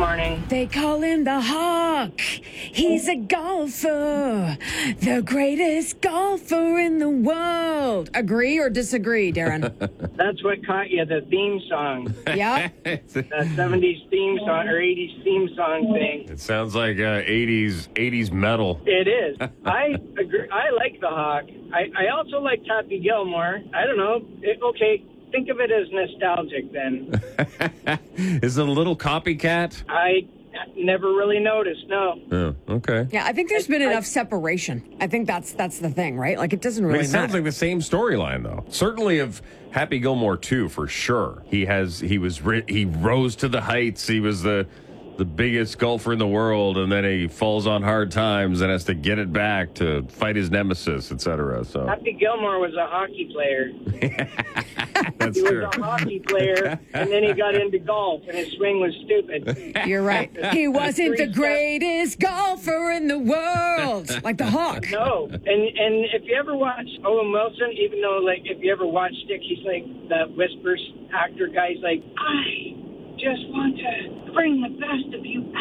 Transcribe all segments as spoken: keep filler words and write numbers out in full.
morning. They call him the Hawk. He's a golfer. The greatest golfer in the world. Agree or disagree, Darren? That's what caught you, the theme song. Yeah? That seventies theme song or eighties theme song thing. It sounds like uh, eighties eighties metal. It is. I agree. I like the Hawk. I, I also like Happy Gilmore. I don't know. It, okay, think of it as nostalgic then. Is it a little copycat? I never really noticed, no. Oh, okay. Yeah, I think there's been I- enough separation. I think that's that's the thing, right? Like, it doesn't I mean, really it sounds matter. like the same storyline, though. Certainly of Happy Gilmore two, for sure. He has he was ri- he rose to the heights. He was the the biggest golfer in the world, and then he falls on hard times and has to get it back to fight his nemesis, et cetera. So Happy Gilmore was a hockey player. that's He true. was a hockey player, and then he got into golf, and his swing was stupid. You're right. He wasn't the greatest golfer in the world. Like the Hawk. No, and and if you ever watch Owen Wilson, even though like if you ever watch Stick, he's like the whispers actor guy. He's like, I just want to bring the best of you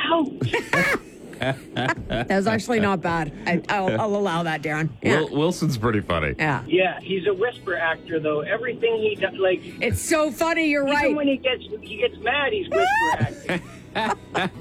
out. That was actually not bad. I, I'll, I'll allow that, Darren. Yeah. Wil- Wilson's pretty funny. yeah. Yeah, he's a whisper actor though. Everything he does, like It's so funny. You're even right. when he gets he gets mad, he's whisper acting.